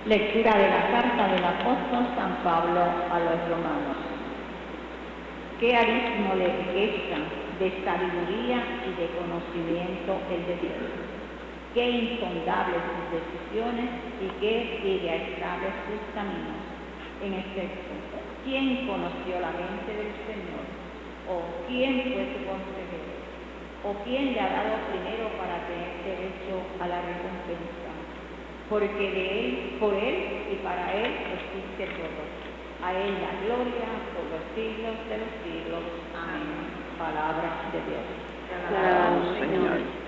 Lectura de la carta del apóstol San Pablo a los romanos. Qué abismo de riqueza, de sabiduría y de conocimiento el de Dios. Qué insondables sus decisiones y qué irrealizables sus caminos. En efecto, ¿quién conoció la mente del Señor? ¿O quién fue su consejero? ¿O quién le ha dado primero para tener derecho a la recompensa? Porque de Él, por Él y para Él existe todo. A Él la gloria por los siglos de los siglos. Amén. Palabra de Dios. Te alabamos, Señor.